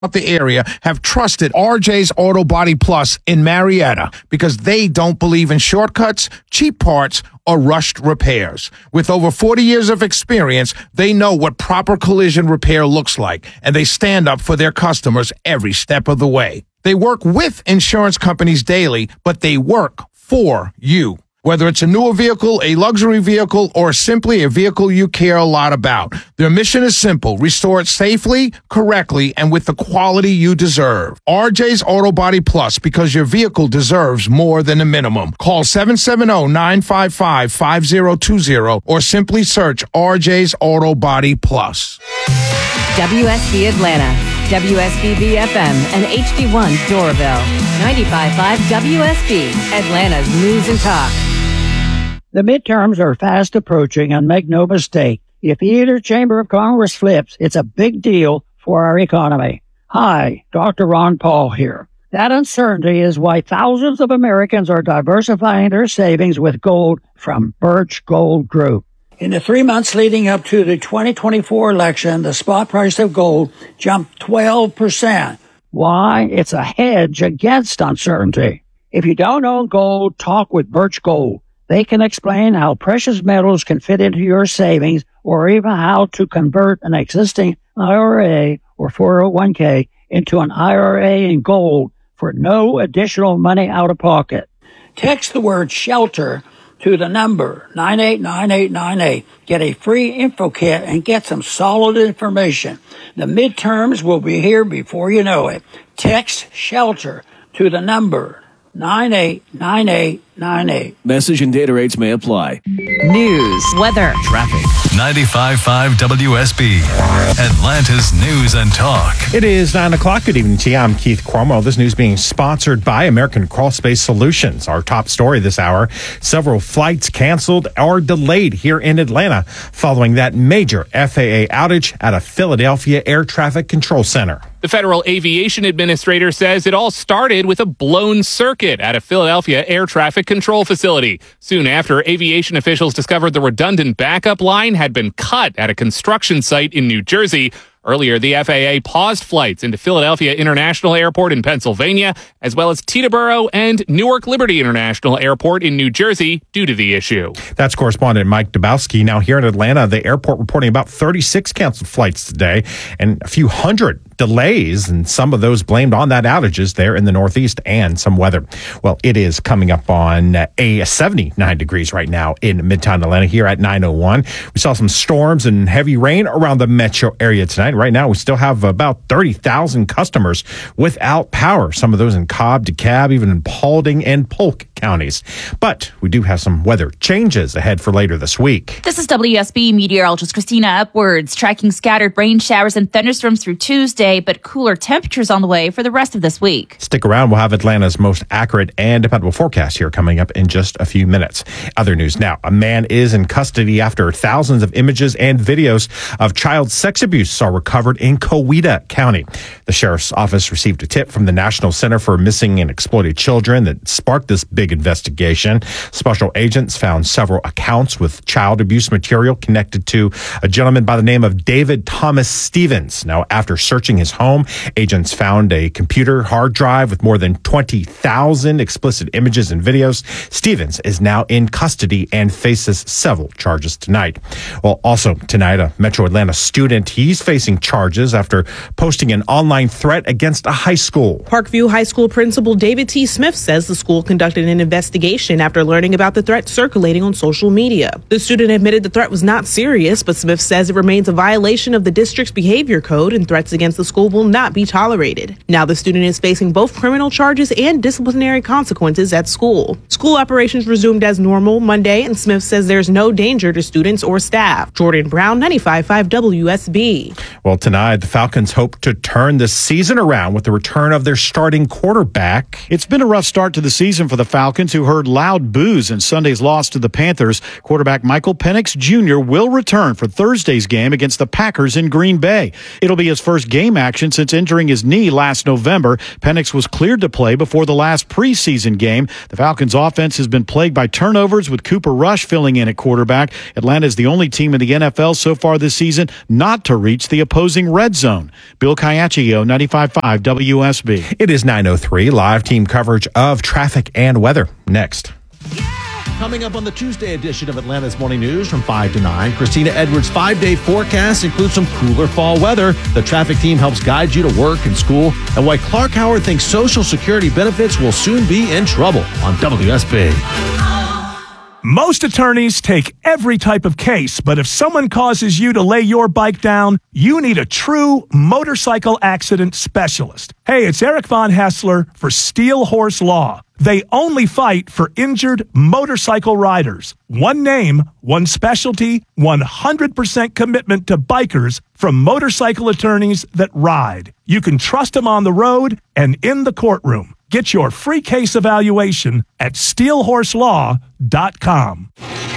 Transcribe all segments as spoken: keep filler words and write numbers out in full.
the area have trusted R J's Auto Body Plus in Marietta because they don't believe in shortcuts, cheap parts, or rushed repairs. With over forty years of experience, they know what proper collision repair looks like, and they stand up for their customers every step of the way. They work with insurance companies daily, but they work for you. Whether it's a newer vehicle, a luxury vehicle, or simply a vehicle you care a lot about, their mission is simple: restore it safely, correctly, and with the quality you deserve. R J's Auto Body Plus, because your vehicle deserves more than a minimum. Call seven seven zero, nine five five, five zero two zero or simply search R J's Auto Body Plus. W S B Atlanta, W S B B F M, and H D one Doraville. ninety-five point five W S B, Atlanta's News and Talk. The midterms are fast approaching, and make no mistake, if either chamber of Congress flips, it's a big deal for our economy. Hi, Doctor Ron Paul here. That uncertainty is why thousands of Americans are diversifying their savings with gold from Birch Gold Group. In the three months leading up to the twenty twenty-four election, the spot price of gold jumped twelve percent. Why? It's a hedge against uncertainty. If you don't own gold, talk with Birch Gold. They can explain how precious metals can fit into your savings, or even how to convert an existing I R A or four oh one k into an I R A in gold for no additional money out of pocket. Text the word SHELTER to the number nine eight nine eight nine eight. Get a free info kit and get some solid information. The midterms will be here before you know it. Text SHELTER to the number nine eight nine eight nine eight. Message and data rates may apply. News, weather, traffic. ninety-five point five W S B, Atlanta's News and Talk. It is nine o'clock. Good evening to you. I'm Keith Cromwell. This news being sponsored by American Crawl Space Solutions. Our top story this hour: several flights canceled or delayed here in Atlanta following that major F A A outage at a Philadelphia Air Traffic Control Center. The Federal Aviation Administrator says it all started with a blown circuit at a Philadelphia air traffic control facility. Soon after, aviation officials discovered the redundant backup line had been cut at a construction site in New Jersey. Earlier, the F A A paused flights into Philadelphia International Airport in Pennsylvania, as well as Teterboro and Newark Liberty International Airport in New Jersey due to the issue. That's correspondent Mike Dabowski. Now here in Atlanta, the airport reporting about thirty-six canceled flights today and a few hundred delays, and some of those blamed on that outages there in the Northeast and some weather. Well, it is coming up on a seventy-nine degrees right now in Midtown Atlanta here at nine oh one. We saw some storms and heavy rain around the metro area tonight. Right now, we still have about thirty thousand customers without power. Some of those in Cobb, DeKalb, even in Paulding and Polk counties. But we do have some weather changes ahead for later this week. This is W S B meteorologist Christina Upwards, tracking scattered rain showers and thunderstorms through Tuesday, but cooler temperatures on the way for the rest of this week. Stick around. We'll have Atlanta's most accurate and dependable forecast here coming up in just a few minutes. Other news now. A man is in custody after thousands of images and videos of child sex abuse are recovered in Coweta County. The sheriff's office received a tip from the National Center for Missing and Exploited Children that sparked this big investigation. Special agents found several accounts with child abuse material connected to a gentleman by the name of David Thomas Stevens. Now, after searching his home, agents found a computer hard drive with more than twenty thousand explicit images and videos. Stevens is now in custody and faces several charges tonight. Well, also tonight, a Metro Atlanta student, he's facing charges after posting an online threat against a high school. Parkview High School Principal David T. Smith says the school conducted an investigation after learning about the threat circulating on social media. The student admitted the threat was not serious, but Smith says it remains a violation of the district's behavior code and threats against the school will not be tolerated. Now the student is facing both criminal charges and disciplinary consequences at school. School operations resumed as normal Monday, and Smith says there's no danger to students or staff. Jordan Brown, ninety-five point five W S B. Well, tonight, the Falcons hope to turn the season around with the return of their starting quarterback. It's been a rough start to the season for the Falcons, who heard loud boos in Sunday's loss to the Panthers. Quarterback Michael Penix Junior will return for Thursday's game against the Packers in Green Bay. It'll be his first game action since injuring his knee last November. Penix was cleared to play before the last preseason game. The Falcons' offense has been plagued by turnovers, with Cooper Rush filling in at quarterback. Atlanta is the only team in the N F L so far this season not to reach the opposing red zone. Bill Caiaccio, ninety-five point five W S B. It is nine oh three. Live team coverage of traffic and weather next. Coming up on the Tuesday edition of Atlanta's Morning News from five to nine, Christina Edwards' five-day forecast includes some cooler fall weather. The traffic team helps guide you to work and school, and why Clark Howard thinks Social Security benefits will soon be in trouble on W S B. Most attorneys take every type of case, but if someone causes you to lay your bike down, you need a true motorcycle accident specialist. Hey, it's Eric Von Hassler for Steel Horse Law. They only fight for injured motorcycle riders. One name, one specialty, one hundred percent commitment to bikers from motorcycle attorneys that ride. You can trust them on the road and in the courtroom. Get your free case evaluation at steel horse law dot com.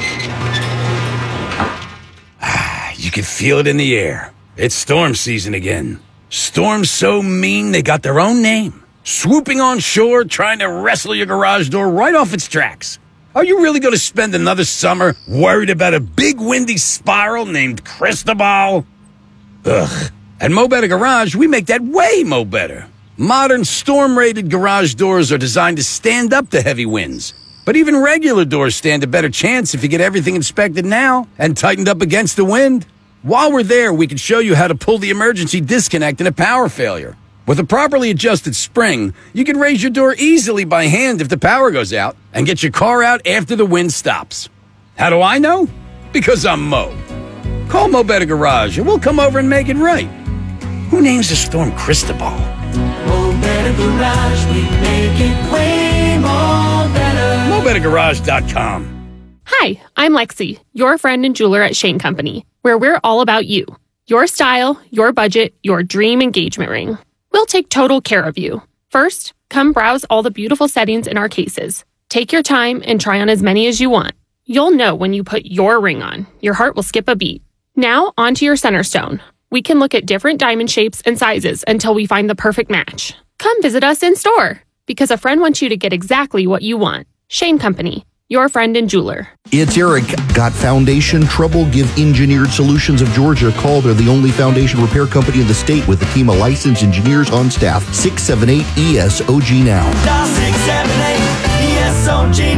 You can feel it in the air. It's storm season again. Storms so mean they got their own name. Swooping on shore, trying to wrestle your garage door right off its tracks. Are you really going to spend another summer worried about a big windy spiral named Cristobal? Ugh. At Mo Better Garage, we make that way mo better. Modern storm-rated garage doors are designed to stand up to heavy winds. But even regular doors stand a better chance if you get everything inspected now and tightened up against the wind. While we're there, we can show you how to pull the emergency disconnect in a power failure. With a properly adjusted spring, you can raise your door easily by hand if the power goes out and get your car out after the wind stops. How do I know? Because I'm Mo. Call Mo Better Garage and we'll come over and make it right. Who names the storm Cristobal? Mo Better Garage, we make it way more better. Mo Better Garage dot com. Hi, I'm Lexi, your friend and jeweler at Shane Company, where we're all about you. Your style, your budget, your dream engagement ring. We'll take total care of you. First, come browse all the beautiful settings in our cases. Take your time and try on as many as you want. You'll know when you put your ring on. Your heart will skip a beat. Now, onto your center stone. We can look at different diamond shapes and sizes until we find the perfect match. Come visit us in store, because a friend wants you to get exactly what you want. Shane Company, your friend and jeweler. It's Eric. Got foundation trouble? Give Engineered Solutions of Georgia a call. They're the only foundation repair company in the state with a team of licensed engineers on staff. six seven eight E S O G now. six seven eight E S O G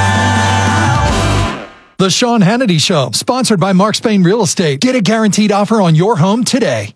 now. The Sean Hannity Show, sponsored by Mark Spain Real Estate. Get a guaranteed offer on your home today.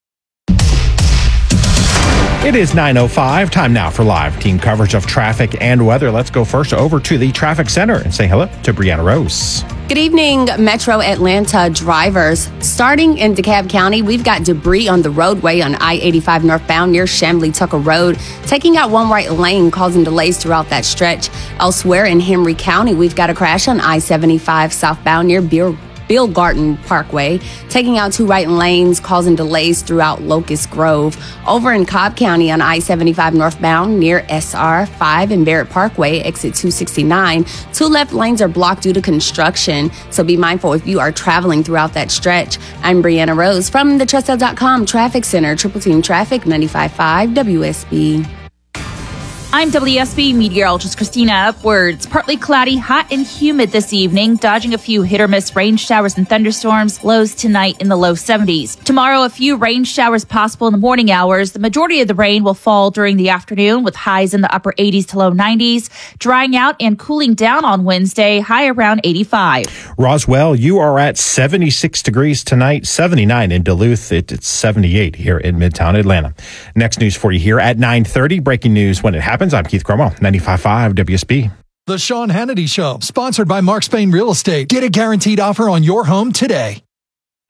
It is nine oh five. Time now for live team coverage of traffic and weather. Let's go first over to the traffic center and say hello to Brianna Rose. Good evening, Metro Atlanta drivers. Starting in DeKalb County, we've got debris on the roadway on I eighty-five northbound near Chamblee Tucker Road, taking out one right lane, causing delays throughout that stretch. Elsewhere in Henry County, we've got a crash on I seventy-five southbound near Beer. Bill Garten Parkway, taking out two right lanes, causing delays throughout Locust Grove. Over in Cobb County on I seventy-five northbound near S R five and Barrett Parkway, exit two sixty-nine. Two left lanes are blocked due to construction, so be mindful if you are traveling throughout that stretch. I'm Brianna Rose from the Trustel dot com Traffic Center, Triple Team Traffic, ninety-five point five W S B. I'm W S B meteorologist Christina Upwards. Partly cloudy, hot and humid this evening, dodging a few hit or miss rain showers and thunderstorms. Lows tonight in the low seventies. Tomorrow, a few rain showers possible in the morning hours. The majority of the rain will fall during the afternoon with highs in the upper eighties to low nineties. Drying out and cooling down on Wednesday, high around eighty-five. Roswell, you are at seventy-six degrees tonight, seventy-nine in Duluth. It, it's seventy-eight here in Midtown Atlanta. Next news for you here at nine thirty. Breaking news when it happens. I'm Keith Cromwell, ninety-five point five W S B. The Sean Hannity Show, sponsored by Mark Spain Real Estate. Get a guaranteed offer on your home today.